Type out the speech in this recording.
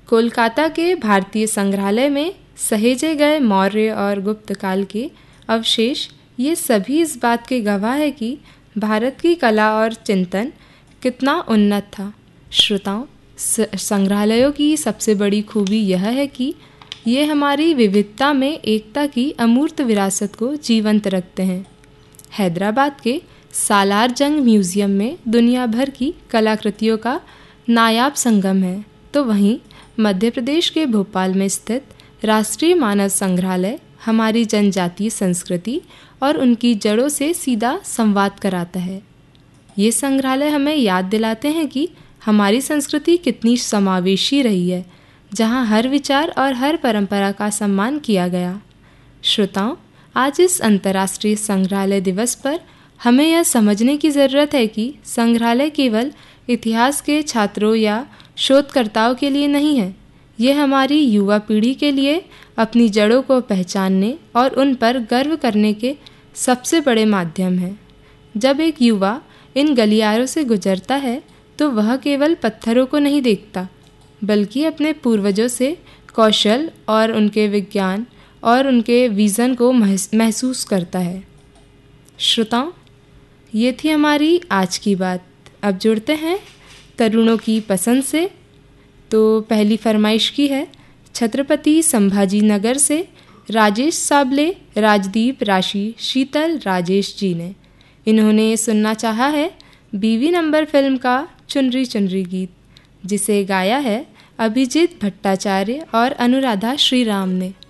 कोलकाता के भारतीय संग्रहालय में सहेजे गए मौर्य और गुप्त काल के अवशेष ये सभी इस बात के गवाह है कि भारत की कला और चिंतन कितना उन्नत था। श्रोताओं, संग्रहालयों की सबसे बड़ी खूबी यह है कि ये हमारी विविधता में एकता की अमूर्त विरासत को जीवंत रखते हैं। हैदराबाद के सालार जंग म्यूज़ियम में दुनिया भर की कलाकृतियों का नायाब संगम है, तो वहीं मध्य प्रदेश के भोपाल में स्थित राष्ट्रीय मानव संग्रहालय हमारी जनजातीय संस्कृति और उनकी जड़ों से सीधा संवाद कराता है। ये संग्रहालय हमें याद दिलाते हैं कि हमारी संस्कृति कितनी समावेशी रही है, जहाँ हर विचार और हर परंपरा का सम्मान किया गया। श्रोताओं, आज इस अंतर्राष्ट्रीय संग्रहालय दिवस पर हमें यह समझने की ज़रूरत है कि संग्रहालय केवल इतिहास के छात्रों या शोधकर्ताओं के लिए नहीं है, ये हमारी युवा पीढ़ी के लिए अपनी जड़ों को पहचानने और उन पर गर्व करने के सबसे बड़े माध्यम है। जब एक युवा इन गलियारों से गुजरता है तो वह केवल पत्थरों को नहीं देखता, बल्कि अपने पूर्वजों से कौशल और उनके विज्ञान और उनके विज़न को महसूस करता है। श्रोताओं, ये थी हमारी आज की बात। अब जुड़ते हैं तरुणों की पसंद से। तो पहली फरमाइश की है छत्रपति संभाजी नगर से राजेश साबले, राजदीप, राशि, शीतल, राजेश जी ने। इन्होंने सुनना चाहा है बीवी नंबर फिल्म का चुनरी चुनरी गीत, जिसे गाया है अभिजीत भट्टाचार्य और अनुराधा श्रीराम ने।